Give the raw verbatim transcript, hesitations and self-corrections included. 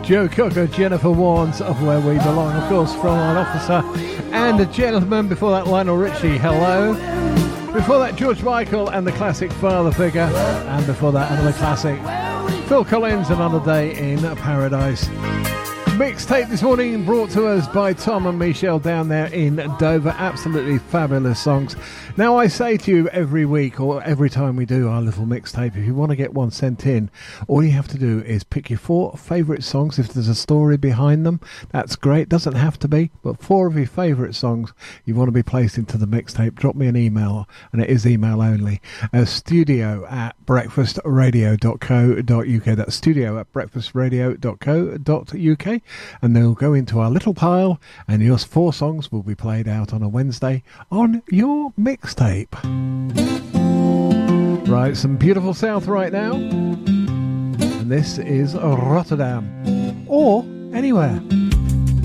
Joe Cocker, Jennifer Warnes of Where We Belong, of course, from an officer and a gentleman. Before that, Lionel Richie, Hello. Before that, George Michael and the classic Father Figure. And before that, another classic, Phil Collins, Another Day in Paradise. Mixtape this morning brought to us by Tom and Michelle down there in Dover. Absolutely fabulous songs. Now, I say to you every week or every time we do our little mixtape, if you want to get one sent in, all you have to do is pick your four favourite songs. If there's a story behind them, that's great. Doesn't have to be, but four of your favourite songs you want to be placed into the mixtape. Drop me an email, and it is email only. Uh, studio at breakfast radio dot co dot uk. That's studio at breakfast radio dot co dot uk. And they'll go into our little pile, and your four songs will be played out on a Wednesday on your mixtape. Right, some beautiful South right now, and this is Rotterdam, or anywhere.